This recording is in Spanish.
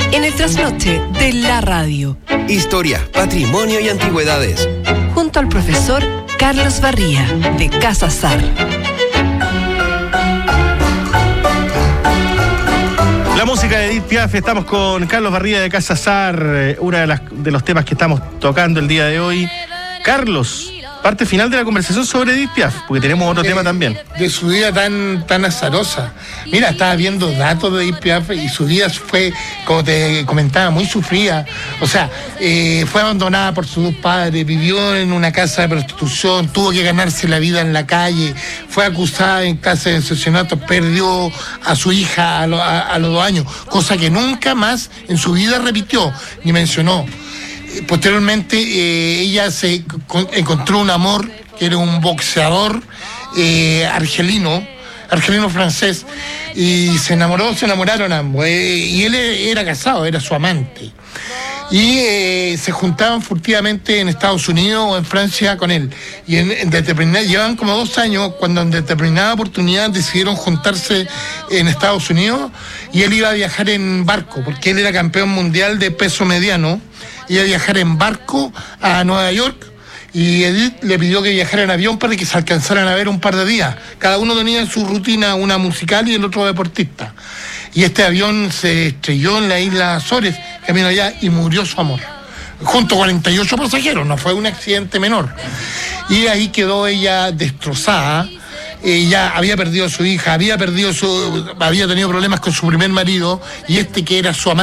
en el trasnoche de la radio. Historia, patrimonio y antigüedades. Junto al profesor Carlos Barría, de Casa Sar. La música de Edith Piaf, estamos con Carlos Barría de Casa Sar, uno de los temas que estamos tocando el día de hoy. Carlos, parte final de la conversación sobre Edith Piaf, porque tenemos otro tema también. De su vida tan azarosa. Mira, estaba viendo datos de Edith Piaf y su vida fue, como te comentaba, muy sufrida. O sea, fue abandonada por sus dos padres, vivió en una casa de prostitución, tuvo que ganarse la vida en la calle, fue acusada en clase de asesinato, perdió a su hija a los 2 años, cosa que nunca más en su vida repitió ni mencionó. Posteriormente ella se encontró un amor que era un boxeador argelino-francés, y se enamoraron ambos, y él era casado, era su amante, y se juntaban furtivamente en Estados Unidos o en Francia con él, y llevan como 2 años cuando en determinada oportunidad decidieron juntarse en Estados Unidos, y él iba a viajar en barco porque él era campeón mundial de peso mediano. Iba a viajar en barco a Nueva York, y Edith le pidió que viajara en avión para que se alcanzaran a ver un par de días. Cada uno tenía su rutina, una musical y el otro deportista. Y este avión se estrelló en la isla Azores, camino allá, y murió su amor. Junto a 48 pasajeros, no fue un accidente menor. Y ahí quedó ella destrozada. Ella había perdido a su hija, había tenido problemas con su primer marido, y que era su amante